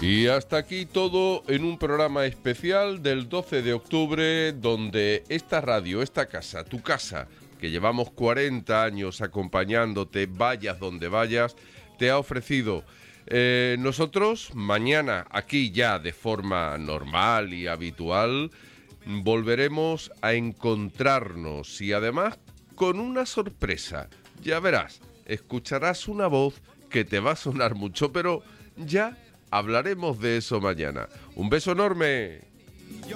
Y hasta aquí todo en un programa especial del 12 de octubre, donde esta radio, esta casa, tu casa, que llevamos 40 años acompañándote, vayas donde vayas, te ha ofrecido. Nosotros mañana, aquí ya de forma normal y habitual, volveremos a encontrarnos y además con una sorpresa. Ya verás, escucharás una voz que te va a sonar mucho, pero ya hablaremos de eso mañana. Un beso enorme.